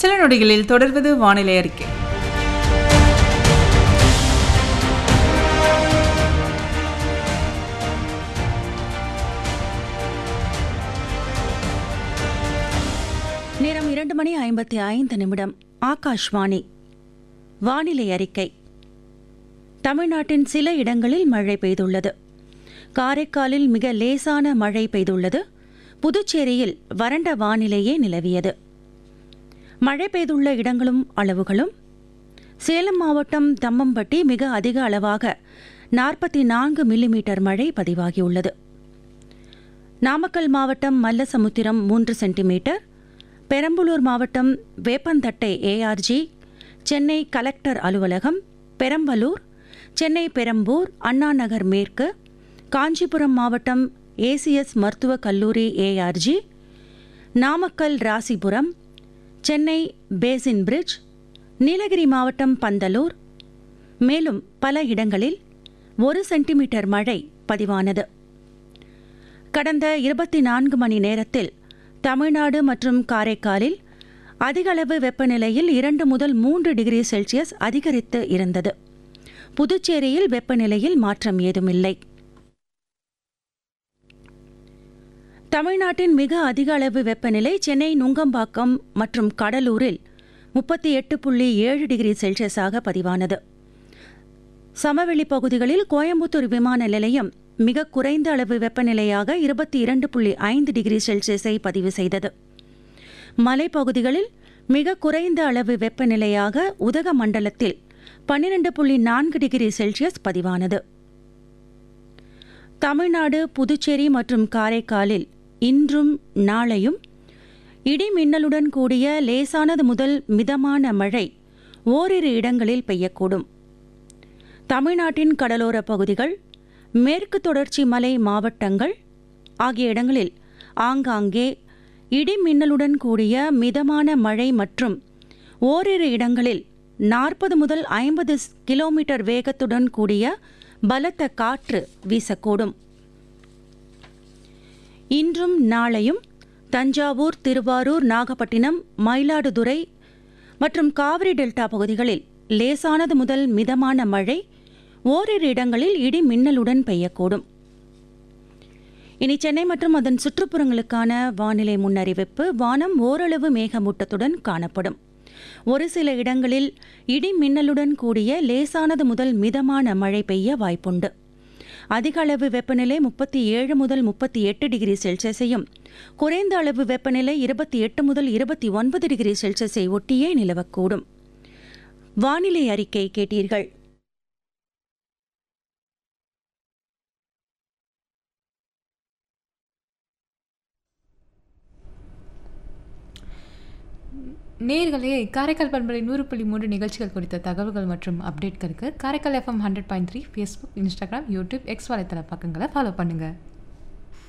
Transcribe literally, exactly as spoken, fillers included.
சில நொடிகளில் தொடர்வது வானிலை அறிக்கை. நேரம் இரண்டு மணி ஐம்பத்தி ஐந்து நிமிடம். ஆகாஷ்வாணி வானிலை அறிக்கை. தமிழ்நாட்டின் சில இடங்களில் மழை பெய்துள்ளது. காரைக்காலில் மிக லேசான மழை பெய்துள்ளது. புதுச்சேரியில் வறண்ட வானிலையே நிலவியது. மழை பெய்துள்ள இடங்களும் அளவுகளும்: சேலம் மாவட்டம் தம்மம்பட்டி மிக அதிக அளவாக நாற்பத்தி நான்கு மில்லிமீட்டர் மழை பதிவாகியுள்ளது. நாமக்கல் மாவட்டம் மல்லசமுத்திரம் மூன்று சென்டிமீட்டர், பெரம்பலூர் மாவட்டம் வேப்பந்தட்டை ஏஆர்ஜி, சென்னை கலெக்டர் அலுவலகம், பெரம்பலூர், சென்னை பெரம்பூர், அண்ணாநகர் மேற்கு, காஞ்சிபுரம் மாவட்டம் ஏசிஎஸ் மருத்துவக் கல்லூரி ARG, Namakkal Rasipuram, Chennai basin bridge, Nilgiri மாவட்டம் பந்தலூர், மேலும் பல இடங்களில் ஒரு சென்டிமீட்டர் மழை பதிவானது. கடந்த இருபத்தி நான்கு மணி நேரத்தில் தமிழ்நாடு மற்றும் காரைக்காலில் அதிகளவு வெப்பநிலையில் இரண்டு முதல் மூன்று டிகிரி செல்சியஸ் அதிகரித்து இருந்தது. புதுச்சேரியில் வெப்பநிலையில் மாற்றம் ஏதுமில்லை. தமிழ்நாட்டின் மிக அதிக அளவு வெப்பநிலை சென்னை நுங்கம்பாக்கம் மற்றும் கடலூரில் முப்பத்தி எட்டு புள்ளி ஏழு டிகிரி செல்சியஸாக பதிவானது. சமவெளி பகுதிகளில் கோயம்புத்தூர் விமான நிலையம் மிக குறைந்த அளவு வெப்பநிலையாக இருபத்தி இரண்டு புள்ளி ஐந்து டிகிரி செல்சியஸை பதிவு செய்தது. மலைப்பகுதிகளில் மிக குறைந்த அளவு வெப்பநிலையாக உதகமண்டலத்தில் பன்னிரண்டு புள்ளி நான்கு டிகிரி செல்சியஸ் பதிவானது. தமிழ்நாடு, புதுச்சேரி மற்றும் காரைக்காலில் இன்றும் நாளையும் இடி மின்னலுடன் கூடிய லேசானது முதல் மிதமான மழை ஓரிரு இடங்களில் பெய்யக்கூடும். தமிழ்நாட்டின் கடலோர பகுதிகள், மேற்கு தொடர்ச்சி மலை மாவட்டங்கள் ஆகிய இடங்களில் ஆங்காங்கே இடி மின்னலுடன் கூடிய மிதமான மழை மற்றும் ஓரிரு இடங்களில் நாற்பது முதல் ஐம்பது கிலோமீட்டர் வேகத்துடன் கூடிய பலத்த காற்று வீசக்கூடும். இன்றும் நாளையும் தஞ்சாவூர், திருவாரூர், நாகப்பட்டினம், மயிலாடுதுறை மற்றும் காவிரி டெல்டா பகுதிகளில் லேசானது முதல் மிதமான மழை ஓரிரு இடங்களில் இடி மின்னலுடன் பெய்யக்கூடும். இனி சென்னை மற்றும் அதன் சுற்றுப்புறங்களுக்கான வானிலை முன்னறிவிப்பு. வானம் ஓரளவு மேகமூட்டத்துடன் காணப்படும். ஒரு சில இடங்களில் இடி மின்னலுடன் கூடிய லேசானது முதல் மிதமான மழை பெய்ய வாய்ப்புண்டு. அதிக அளவு வெப்பநிலை முப்பத்தி ஏழு முதல் முப்பத்தி எட்டு டிகிரி செல்சியஸையும், குறைந்த அளவு வெப்பநிலை இருபத்தி எட்டு முதல் இருபத்தி ஒன்பது டிகிரி செல்சியஸை ஒட்டியே நிலவக்கூடும். வானிலை அறிக்கை கேட்டீர்கள். நேயர்களே, காரைக்கால் பண்பலை நூறு புள்ளி மூன்று நிகழ்ச்சிகள் குறித்த தகவல்கள் மற்றும் அப்டேட்களுக்கு Karaikal FM hundred point three Facebook, Instagram, YouTube, X வலைத்தள பக்கங்களை ஃபாலோ பண்ணுங்கள்.